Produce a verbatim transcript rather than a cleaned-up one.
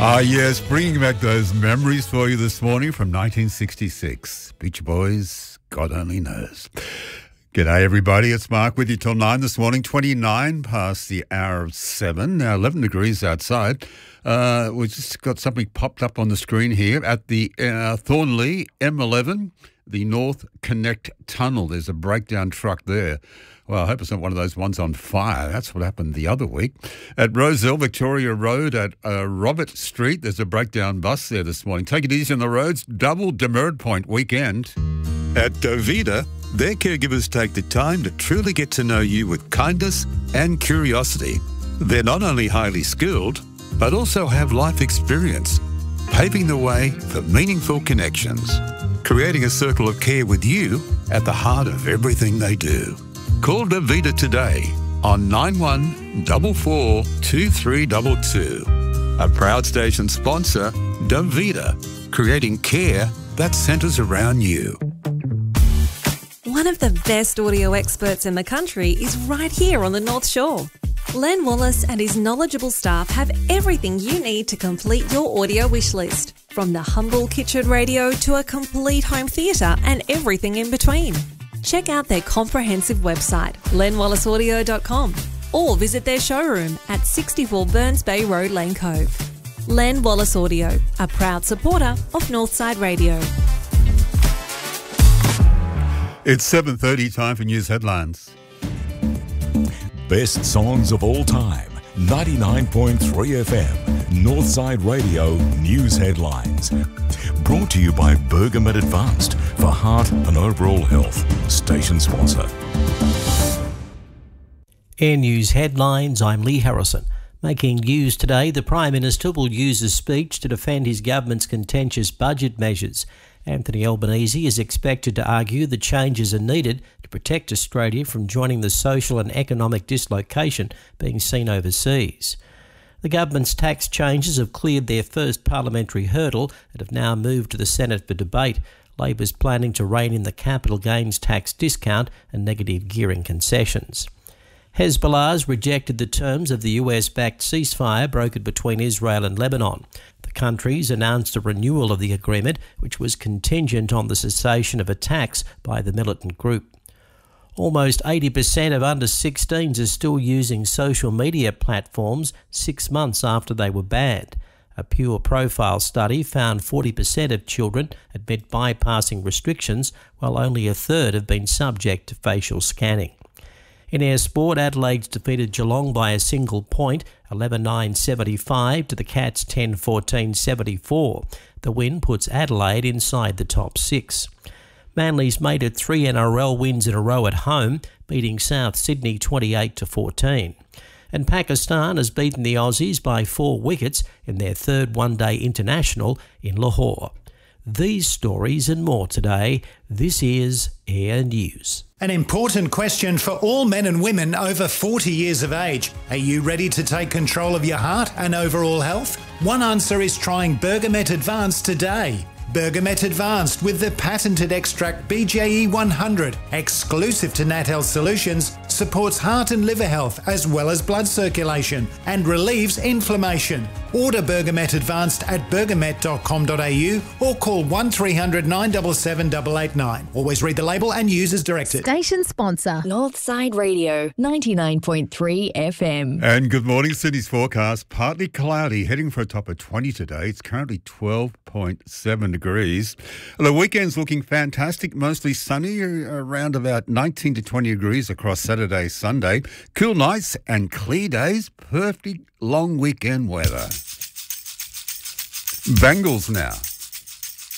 Ah, yes, bringing back those memories for you this morning from nineteen sixty-six. Beach Boys, God only knows. G'day, everybody. It's Mark with you till nine this morning, twenty-nine past the hour of seven. Now, eleven degrees outside. Uh, we've just got something popped up on the screen here at the uh, Thornley M eleven, the North Connect Tunnel. There's a breakdown truck there. Well, I hope it's not one of those ones on fire. That's what happened the other week. At Roselle, Victoria Road at uh, Robert Street, there's a breakdown bus there this morning. Take it easy on the roads. Double demerit point weekend. At Dovida, their caregivers take the time to truly get to know you with kindness and curiosity. They're not only highly skilled, but also have life experience, paving the way for meaningful connections, creating a circle of care with you at the heart of everything they do. Call Davida today on nine one four four two three two two. A proud station sponsor, Davida, creating care that centres around you. One of the best audio experts in the country is right here on the North Shore. Len Wallace and his knowledgeable staff have everything you need to complete your audio wish list, from the humble kitchen radio to a complete home theatre and everything in between. Check out their comprehensive website, len wallace audio dot com, or visit their showroom at sixty-four Burns Bay Road, Lane Cove. Len Wallace Audio, a proud supporter of Northside Radio. It's seven thirty, time for news headlines. Best songs of all time, ninety-nine point three F M, Northside Radio News Headlines. Brought to you by Bergamet Advanced for heart and overall health. Station sponsor. Air News Headlines, I'm Lee Harrison. Making news today, the Prime Minister will use a speech to defend his government's contentious budget measures. Anthony Albanese is expected to argue the changes are needed to protect Australia from joining the social and economic dislocation being seen overseas. The government's tax changes have cleared their first parliamentary hurdle and have now moved to the Senate for debate. Labor's planning to rein in the capital gains tax discount and negative gearing concessions. Hezbollah's rejected the terms of the U S-backed ceasefire brokered between Israel and Lebanon. The countries announced a renewal of the agreement, which was contingent on the cessation of attacks by the militant group. Almost eighty percent of under sixteens are still using social media platforms six months after they were banned. A Pure Profile study found forty percent of children admit bypassing restrictions, while only a third have been subject to facial scanning. In air sport, Adelaide's defeated Geelong by a single point, eleven nine seventy-five to the Cats ten fourteen seventy-four. The win puts Adelaide inside the top six. Manly's made it three N R L wins in a row at home, beating South Sydney twenty-eight to fourteen. And Pakistan has beaten the Aussies by four wickets in their third one-day international in Lahore. These stories and more today. This is Air News. An important question for all men and women over forty years of age. Are you ready to take control of your heart and overall health? One answer is trying Bergamet Advanced today. Bergamet Advanced with the patented extract B J E one hundred, exclusive to Nat Health Solutions, supports heart and liver health as well as blood circulation and relieves inflammation. Order Bergamet Advanced at bergamet dot com dot a u or call one three hundred nine seven seven eight eight nine. Always read the label and use as directed. Station sponsor, Northside Radio, ninety-nine point three F M. And good morning, Sydney's forecast. Partly cloudy, heading for a top of twenty today. It's currently twelve point seven degrees. The weekend's looking fantastic, mostly sunny, around about nineteen to twenty degrees across Saturday, Sunday. Cool nights and clear days, perfect long weekend weather. Bangles now.